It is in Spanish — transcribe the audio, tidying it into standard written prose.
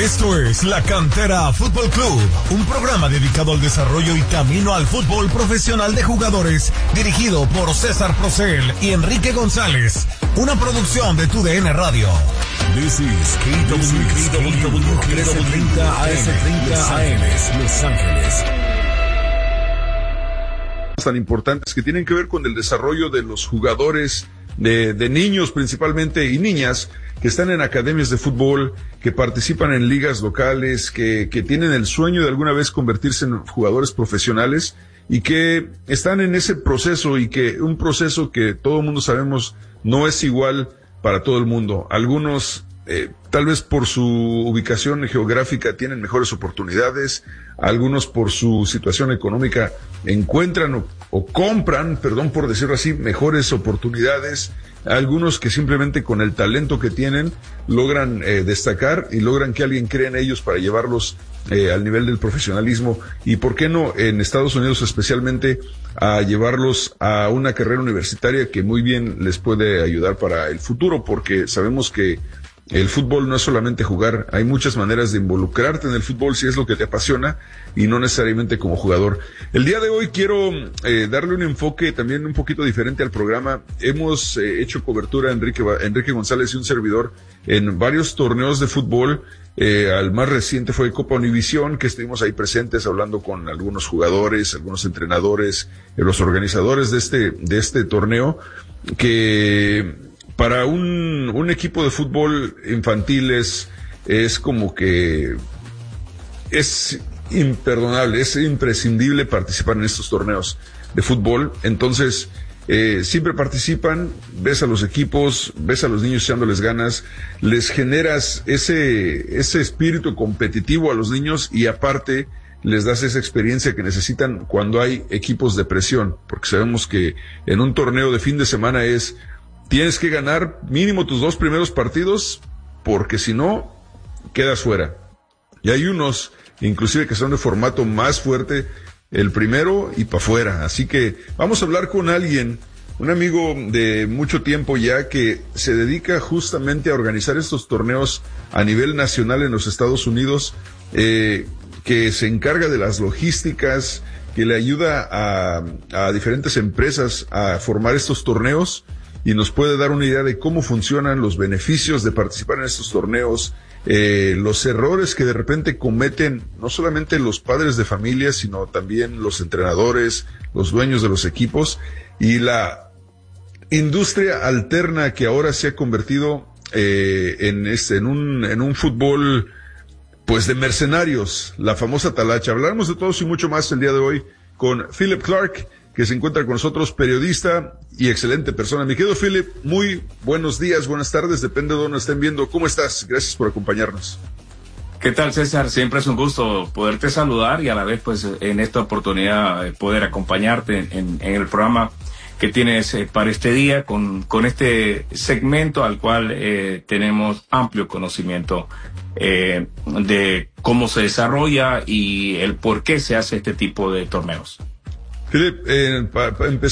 Esto es La Cantera Fútbol Club, un programa dedicado al desarrollo y camino al fútbol profesional de jugadores, dirigido por César Procel y Enrique González, una producción de TUDN Radio. This is KW 1330 AM, Los Ángeles. Tan importantes que tienen que ver con el desarrollo de los jugadores, de niños principalmente y niñas que están en academias de fútbol, que participan en ligas locales, que tienen el sueño de alguna vez convertirse en jugadores profesionales y que están en ese proceso, y que un proceso que todo el mundo sabemos no es igual para todo el mundo. Algunos tal vez por su ubicación geográfica tienen mejores oportunidades, algunos por su situación económica encuentran o compran, perdón por decirlo así, mejores oportunidades, algunos que simplemente con el talento que tienen logran destacar y logran que alguien crea en ellos para llevarlos al nivel del profesionalismo, y por qué no en Estados Unidos especialmente a llevarlos a una carrera universitaria que muy bien les puede ayudar para el futuro, porque sabemos que el fútbol no es solamente jugar, hay muchas maneras de involucrarte en el fútbol si es lo que te apasiona y no necesariamente como jugador. El día de hoy quiero darle un enfoque también un poquito diferente al programa. Hemos hecho cobertura, Enrique González y un servidor, en varios torneos de fútbol. Al más reciente fue Copa Univisión, que estuvimos ahí presentes hablando con algunos jugadores, algunos entrenadores, los organizadores de este torneo, que para un equipo de fútbol infantil es como que es imperdonable, es imprescindible participar en estos torneos de fútbol. Entonces, siempre participan, ves a los equipos, ves a los niños echándoles ganas, les generas ese espíritu competitivo a los niños, y aparte les das esa experiencia que necesitan cuando hay equipos de presión, porque sabemos que en un torneo de fin de semana tienes que ganar mínimo tus 2 primeros partidos, porque si no, quedas fuera. Y hay unos, inclusive, que son de formato más fuerte, el primero y para afuera. Así que vamos a hablar con alguien, un amigo de mucho tiempo ya, que se dedica justamente a organizar estos torneos a nivel nacional en los Estados Unidos, que se encarga de las logísticas, que le ayuda a diferentes empresas a formar estos torneos, y nos puede dar una idea de cómo funcionan los beneficios de participar en estos torneos, los errores que de repente cometen no solamente los padres de familia, sino también los entrenadores, los dueños de los equipos, y la industria alterna que ahora se ha convertido en un fútbol pues de mercenarios, la famosa talacha. Hablaremos de todo y mucho más el día de hoy con Philip Clark, que se encuentra con nosotros, periodista y excelente persona. Mi querido Philip, muy buenos días, buenas tardes, depende de dónde estén viendo. ¿Cómo estás? Gracias por acompañarnos. ¿Qué tal, César? Siempre es un gusto poderte saludar y a la vez, pues, en esta oportunidad poder acompañarte en el programa que tienes para este día con este segmento al cual tenemos amplio conocimiento de cómo se desarrolla y el por qué se hace este tipo de torneos. Philip, para empezar,